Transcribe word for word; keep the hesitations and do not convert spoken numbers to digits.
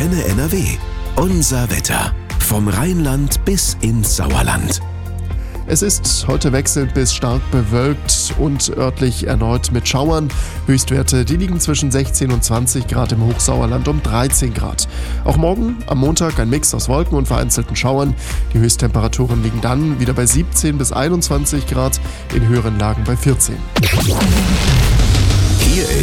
Antenne N R W. Unser Wetter. Vom Rheinland bis ins Sauerland. Es ist heute wechselnd bis stark bewölkt und örtlich erneut mit Schauern. Höchstwerte, die liegen zwischen sechzehn und zwanzig Grad, im Hochsauerland um dreizehn Grad. Auch morgen am Montag ein Mix aus Wolken und vereinzelten Schauern. Die Höchsttemperaturen liegen dann wieder bei siebzehn bis einundzwanzig Grad, in höheren Lagen bei vierzehn. Hier